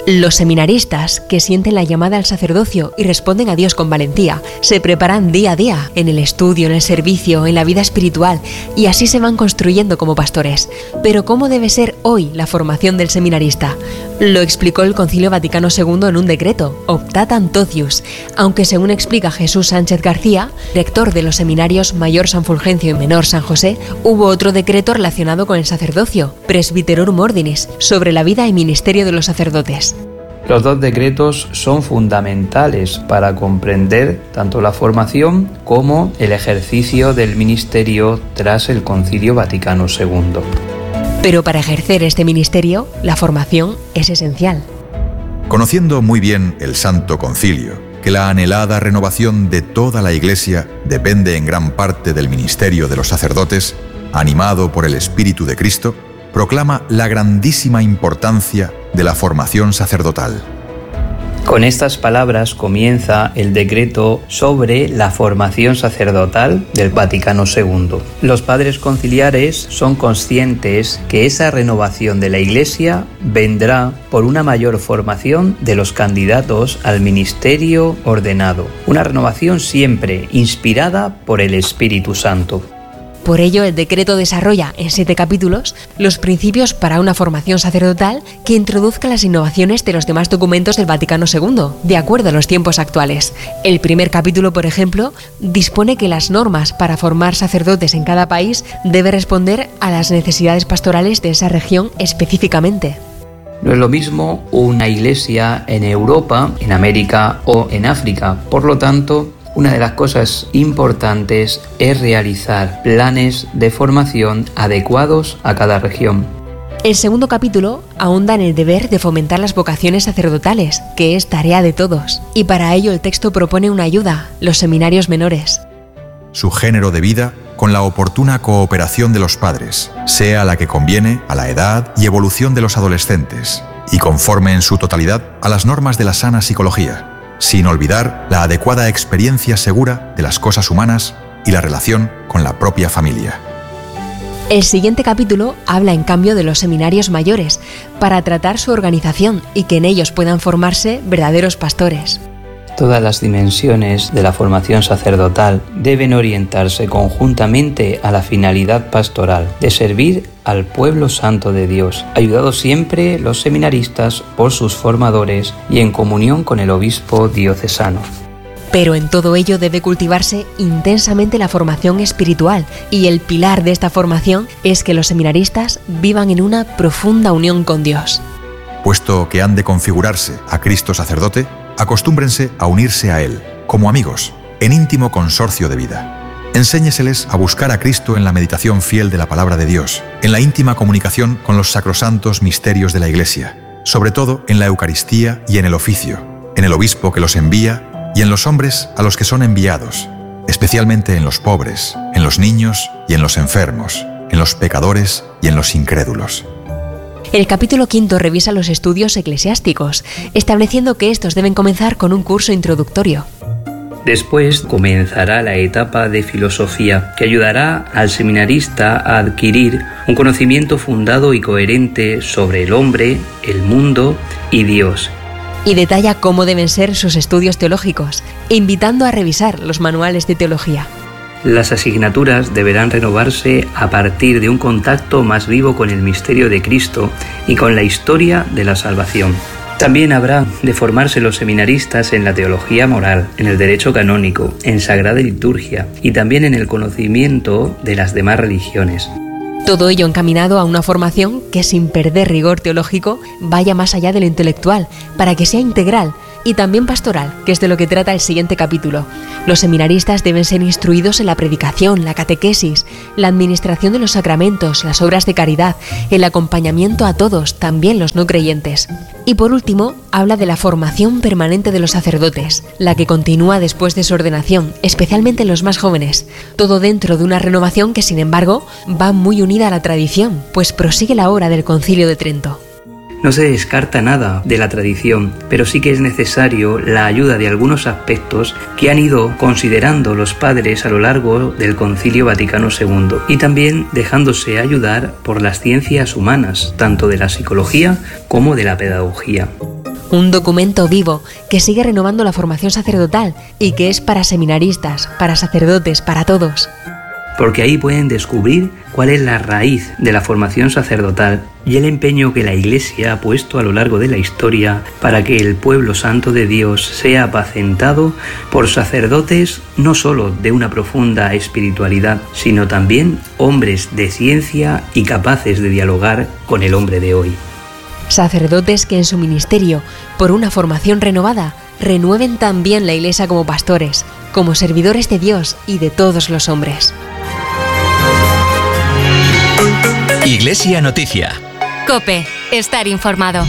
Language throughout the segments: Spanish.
Los seminaristas, que sienten la llamada al sacerdocio y responden a Dios con valentía, se preparan día a día en el estudio, en el servicio, en la vida espiritual, y así se van construyendo como pastores. Pero ¿cómo debe ser hoy la formación del seminarista? Lo explicó el Concilio Vaticano II en un decreto, Optatam Totius, aunque según explica Jesús Sánchez García, rector de los seminarios Mayor San Fulgencio y Menor San José, hubo otro decreto relacionado con el sacerdocio, Presbyterorum Ordinis, sobre la vida y ministerio de los sacerdotes. Los dos decretos son fundamentales para comprender tanto la formación como el ejercicio del ministerio tras el Concilio Vaticano II. Pero para ejercer este ministerio, la formación es esencial. Conociendo muy bien el Santo Concilio, que la anhelada renovación de toda la Iglesia depende en gran parte del ministerio de los sacerdotes, animado por el Espíritu de Cristo, proclama la grandísima importancia de la formación sacerdotal. Con estas palabras comienza el decreto sobre la formación sacerdotal del Vaticano II. Los padres conciliares son conscientes que esa renovación de la Iglesia vendrá por una mayor formación de los candidatos al ministerio ordenado, una renovación siempre inspirada por el Espíritu Santo. Por ello, el decreto desarrolla en 7 capítulos los principios para una formación sacerdotal que introduzca las innovaciones de los demás documentos del Vaticano II, de acuerdo a los tiempos actuales. El primer capítulo, por ejemplo, dispone que las normas para formar sacerdotes en cada país deben responder a las necesidades pastorales de esa región específicamente. No es lo mismo una iglesia en Europa, en América o en África. Por lo tanto, una de las cosas importantes es realizar planes de formación adecuados a cada región. El segundo capítulo ahonda en el deber de fomentar las vocaciones sacerdotales, que es tarea de todos, y para ello el texto propone una ayuda, los seminarios menores. Su género de vida con la oportuna cooperación de los padres, sea la que conviene a la edad y evolución de los adolescentes, y conforme en su totalidad a las normas de la sana psicología, sin olvidar la adecuada experiencia segura de las cosas humanas y la relación con la propia familia. El siguiente capítulo habla en cambio de los seminarios mayores, para tratar su organización y que en ellos puedan formarse verdaderos pastores. Todas las dimensiones de la formación sacerdotal deben orientarse conjuntamente a la finalidad pastoral de servir al pueblo santo de Dios, ayudados siempre los seminaristas por sus formadores y en comunión con el obispo diocesano. Pero en todo ello debe cultivarse intensamente la formación espiritual, y el pilar de esta formación es que los seminaristas vivan en una profunda unión con Dios. Puesto que han de configurarse a Cristo sacerdote, acostúmbrense a unirse a Él, como amigos, en íntimo consorcio de vida. Enséñeseles a buscar a Cristo en la meditación fiel de la palabra de Dios, en la íntima comunicación con los sacrosantos misterios de la Iglesia, sobre todo en la Eucaristía y en el oficio, en el obispo que los envía y en los hombres a los que son enviados, especialmente en los pobres, en los niños y en los enfermos, en los pecadores y en los incrédulos. El capítulo 5 revisa los estudios eclesiásticos, estableciendo que estos deben comenzar con un curso introductorio. Después comenzará la etapa de filosofía, que ayudará al seminarista a adquirir un conocimiento fundado y coherente sobre el hombre, el mundo y Dios. Y detalla cómo deben ser sus estudios teológicos, invitando a revisar los manuales de teología. Las asignaturas deberán renovarse a partir de un contacto más vivo con el misterio de Cristo y con la historia de la salvación. También habrá de formarse los seminaristas en la teología moral, en el derecho canónico, en sagrada liturgia y también en el conocimiento de las demás religiones. Todo ello encaminado a una formación que, sin perder rigor teológico, vaya más allá de lo intelectual, para que sea integral y también pastoral, que es de lo que trata el siguiente capítulo. Los seminaristas deben ser instruidos en la predicación, la catequesis, la administración de los sacramentos, las obras de caridad, el acompañamiento a todos, también los no creyentes. Y por último, habla de la formación permanente de los sacerdotes, la que continúa después de su ordenación, especialmente en los más jóvenes. Todo dentro de una renovación que, sin embargo, va muy unida a la tradición, pues prosigue la obra del Concilio de Trento. No se descarta nada de la tradición, pero sí que es necesario la ayuda de algunos aspectos que han ido considerando los padres a lo largo del Concilio Vaticano II y también dejándose ayudar por las ciencias humanas, tanto de la psicología como de la pedagogía. Un documento vivo que sigue renovando la formación sacerdotal y que es para seminaristas, para sacerdotes, para todos. Porque ahí pueden descubrir cuál es la raíz de la formación sacerdotal y el empeño que la Iglesia ha puesto a lo largo de la historia para que el pueblo santo de Dios sea apacentado por sacerdotes no solo de una profunda espiritualidad, sino también hombres de ciencia y capaces de dialogar con el hombre de hoy. Sacerdotes que en su ministerio, por una formación renovada, renueven también la Iglesia como pastores, como servidores de Dios y de todos los hombres. Iglesia Noticia. COPE. Estar informado.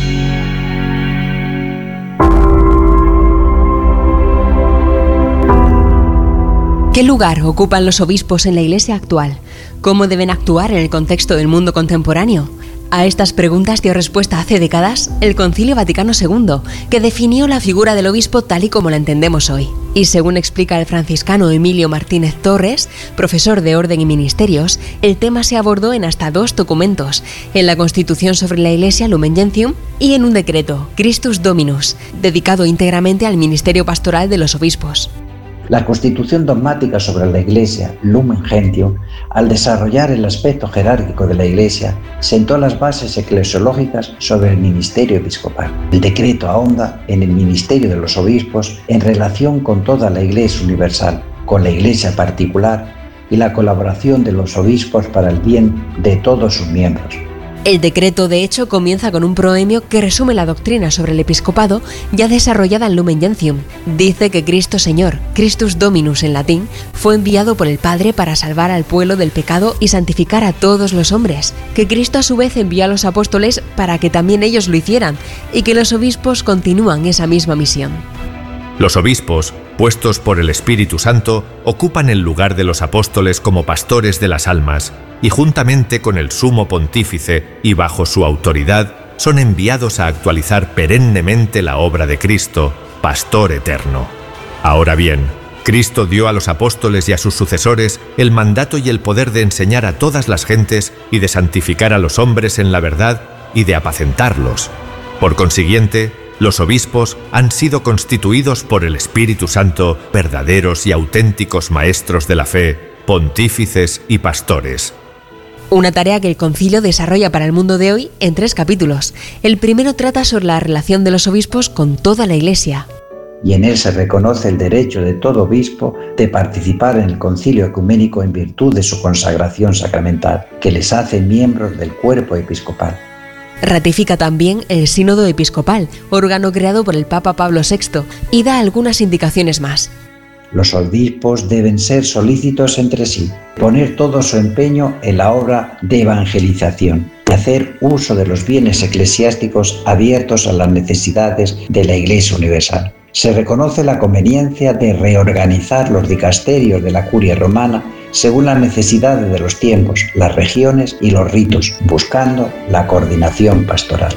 ¿Qué lugar ocupan los obispos en la Iglesia actual? ¿Cómo deben actuar en el contexto del mundo contemporáneo? A estas preguntas dio respuesta hace décadas el Concilio Vaticano II, que definió la figura del obispo tal y como la entendemos hoy. Y según explica el franciscano Emilio Martínez Torres, profesor de Orden y Ministerios, el tema se abordó en hasta 2 documentos, en la Constitución sobre la Iglesia Lumen Gentium y en un decreto, Christus Dominus, dedicado íntegramente al ministerio pastoral de los obispos. La Constitución dogmática sobre la Iglesia, Lumen Gentium, al desarrollar el aspecto jerárquico de la Iglesia, sentó las bases eclesiológicas sobre el ministerio episcopal. El decreto ahonda en el ministerio de los obispos en relación con toda la Iglesia universal, con la Iglesia particular y la colaboración de los obispos para el bien de todos sus miembros. El decreto, de hecho, comienza con un proemio que resume la doctrina sobre el episcopado ya desarrollada en Lumen Gentium. Dice que Cristo Señor, Christus Dominus en latín, fue enviado por el Padre para salvar al pueblo del pecado y santificar a todos los hombres, que Cristo a su vez envió a los apóstoles para que también ellos lo hicieran, y que los obispos continúan esa misma misión. Los obispos, puestos por el Espíritu Santo, ocupan el lugar de los apóstoles como pastores de las almas, y juntamente con el Sumo Pontífice y bajo su autoridad, son enviados a actualizar perennemente la obra de Cristo, Pastor eterno. Ahora bien, Cristo dio a los apóstoles y a sus sucesores el mandato y el poder de enseñar a todas las gentes y de santificar a los hombres en la verdad y de apacentarlos. Por consiguiente, los obispos han sido constituidos por el Espíritu Santo verdaderos y auténticos maestros de la fe, pontífices y pastores. Una tarea que el concilio desarrolla para el mundo de hoy en 3 capítulos. El primero trata sobre la relación de los obispos con toda la Iglesia. Y en él se reconoce el derecho de todo obispo de participar en el concilio ecuménico en virtud de su consagración sacramental, que les hace miembros del cuerpo episcopal. Ratifica también el Sínodo Episcopal, órgano creado por el Papa Pablo VI, y da algunas indicaciones más. Los obispos deben ser solícitos entre sí, poner todo su empeño en la obra de evangelización y hacer uso de los bienes eclesiásticos abiertos a las necesidades de la Iglesia universal. Se reconoce la conveniencia de reorganizar los dicasterios de la curia romana según las necesidades de los tiempos, las regiones y los ritos, buscando la coordinación pastoral.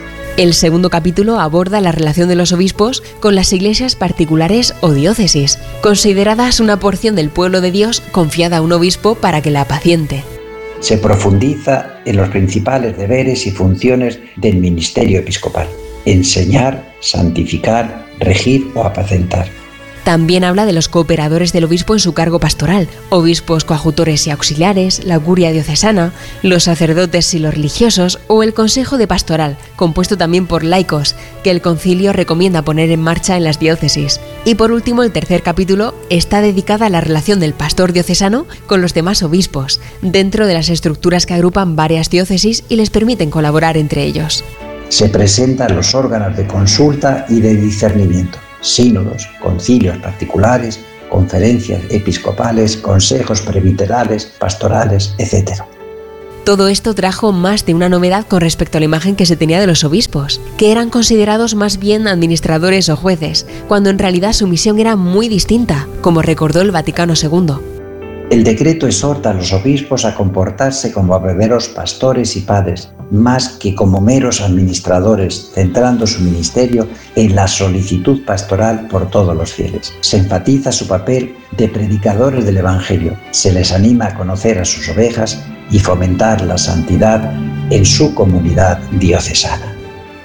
El segundo capítulo aborda la relación de los obispos con las iglesias particulares o diócesis, consideradas una porción del pueblo de Dios confiada a un obispo para que la apaciente. Se profundiza en los principales deberes y funciones del ministerio episcopal: enseñar, santificar, regir o apacentar. También habla de los cooperadores del obispo en su cargo pastoral, obispos coadjutores y auxiliares, la curia diocesana, los sacerdotes y los religiosos o el consejo de pastoral, compuesto también por laicos, que el concilio recomienda poner en marcha en las diócesis. Y por último, el tercer capítulo está dedicado a la relación del pastor diocesano con los demás obispos, dentro de las estructuras que agrupan varias diócesis y les permiten colaborar entre ellos. Se presentan los órganos de consulta y de discernimiento: sínodos, concilios particulares, conferencias episcopales, consejos presbiterales, pastorales, etc. Todo esto trajo más de una novedad con respecto a la imagen que se tenía de los obispos, que eran considerados más bien administradores o jueces, cuando en realidad su misión era muy distinta, como recordó el Vaticano II. El decreto exhorta a los obispos a comportarse como verdaderos pastores y padres, más que como meros administradores, centrando su ministerio en la solicitud pastoral por todos los fieles. Se enfatiza su papel de predicadores del Evangelio, se les anima a conocer a sus ovejas y fomentar la santidad en su comunidad diocesana.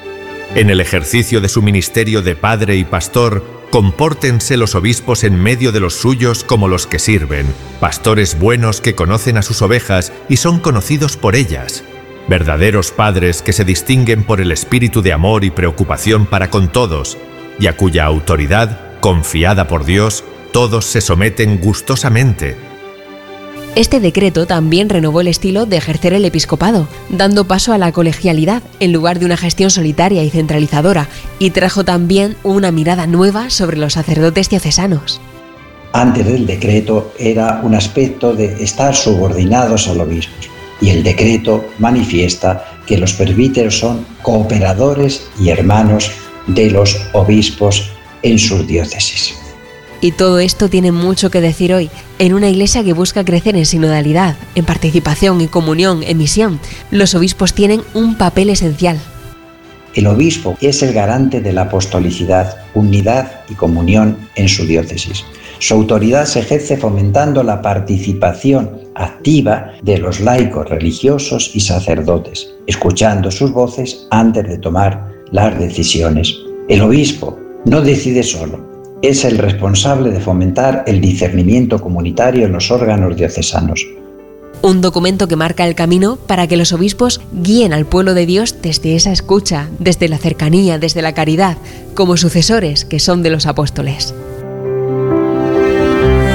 En el ejercicio de su ministerio de padre y pastor, compórtense los obispos en medio de los suyos como los que sirven, pastores buenos que conocen a sus ovejas y son conocidos por ellas, verdaderos padres que se distinguen por el espíritu de amor y preocupación para con todos, y a cuya autoridad, confiada por Dios, todos se someten gustosamente. Este decreto también renovó el estilo de ejercer el episcopado, dando paso a la colegialidad en lugar de una gestión solitaria y centralizadora, y trajo también una mirada nueva sobre los sacerdotes diocesanos. Antes del decreto era un aspecto de estar subordinados al obispo, y el decreto manifiesta que los presbíteros son cooperadores y hermanos de los obispos en sus diócesis. Y todo esto tiene mucho que decir hoy, en una iglesia que busca crecer en sinodalidad, en participación, en comunión, en misión. Los obispos tienen un papel esencial. El obispo es el garante de la apostolicidad, unidad y comunión en su diócesis. Su autoridad se ejerce fomentando la participación activa de los laicos religiosos y sacerdotes, escuchando sus voces antes de tomar las decisiones. El obispo no decide solo. Es el responsable de fomentar el discernimiento comunitario en los órganos diocesanos. Un documento que marca el camino para que los obispos guíen al pueblo de Dios desde esa escucha, desde la cercanía, desde la caridad, como sucesores que son de los apóstoles.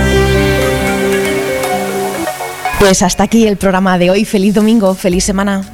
Pues hasta aquí el programa de hoy. Feliz domingo, feliz semana.